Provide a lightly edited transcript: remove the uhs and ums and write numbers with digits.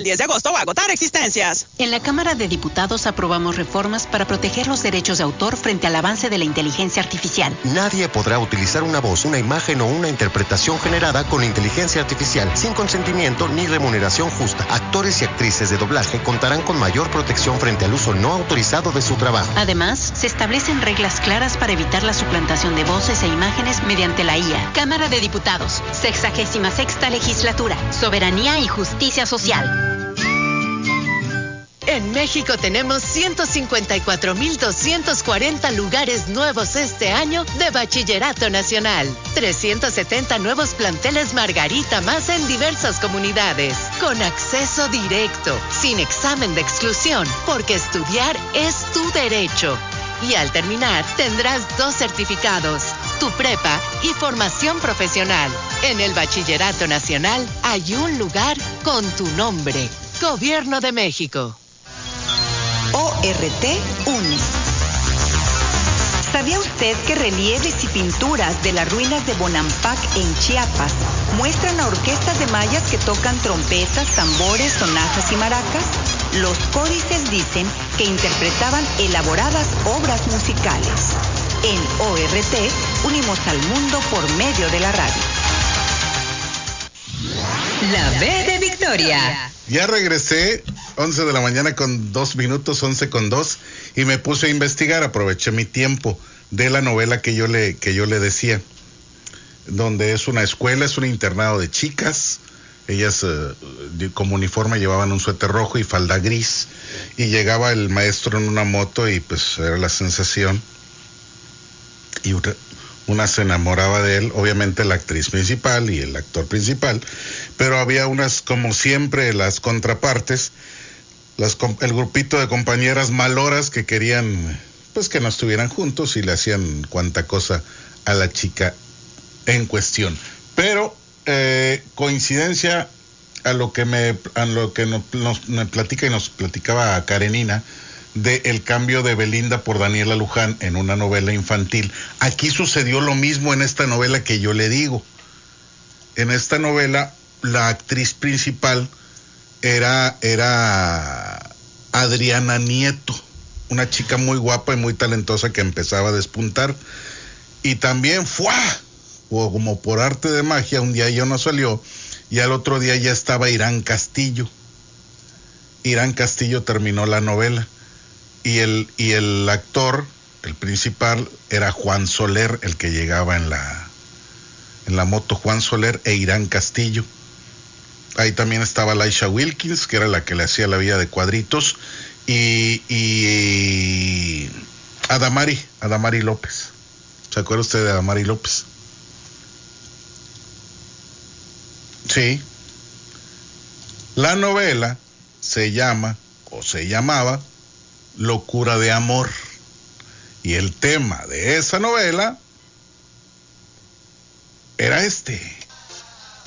10 de agosto o agotar existencias. En la Cámara de Diputados aprobamos reformas para proteger los derechos de autor frente al avance de la inteligencia artificial. Nadie podrá utilizar una voz, una imagen o una interpretación generada con inteligencia artificial sin consentimiento ni remuneración justa. Actores y actrices de doblaje contarán con mayor protección frente al uso no autorizado de su trabajo. Además, se establecen reglas claras para evitar la suplantación de voces e imágenes mediante la IA. Cámara de Diputados, 66ª Legislatura, Soberanía y Justicia Social. En México tenemos 154,240 lugares nuevos este año de Bachillerato Nacional. 370 nuevos planteles Margarita más en diversas comunidades. Con acceso directo, sin examen de exclusión, porque estudiar es tu derecho. Y al terminar, tendrás 2 certificados, tu prepa y formación profesional. En el Bachillerato Nacional hay un lugar con tu nombre. Gobierno de México. ORT une. ¿Sabía usted que relieves y pinturas de las ruinas de Bonampak en Chiapas muestran a orquestas de mayas que tocan trompetas, tambores, sonajas y maracas? Los códices dicen que interpretaban elaboradas obras musicales. En ORT unimos al mundo por medio de la radio. La B de Victoria. Ya regresé, 11 de la mañana con 2 minutos, 11 con 2, y me puse a investigar, aproveché mi tiempo de la novela que yo le decía, donde es una escuela, es un internado de chicas. Ellas como uniforme llevaban un suéter rojo y falda gris, y llegaba el maestro en una moto y pues era la sensación, y una se enamoraba de él, obviamente la actriz principal y el actor principal, pero había unas, como siempre, las contrapartes, el grupito de compañeras maloras que querían pues que no estuvieran juntos y le hacían cuanta cosa a la chica en cuestión. Pero coincidencia a lo que me platica y nos platicaba Karenina de el cambio de Belinda por Daniela Luján en una novela infantil. Aquí sucedió lo mismo en esta novela que yo le digo. En esta novela la actriz principal era Adriana Nieto, una chica muy guapa y muy talentosa que empezaba a despuntar, y también o como por arte de magia, un día ya no salió y al otro día ya estaba Irán Castillo. Irán Castillo terminó la novela y el actor, el principal, era Juan Soler, el que llegaba en la moto, Juan Soler e Irán Castillo. Ahí también estaba Laisha Wilkins, que era la que le hacía la vida de cuadritos, y Adamari López. ¿Se acuerda usted de Adamari López? Sí. La novela se llamaba Locura de Amor, y el tema de esa novela era este.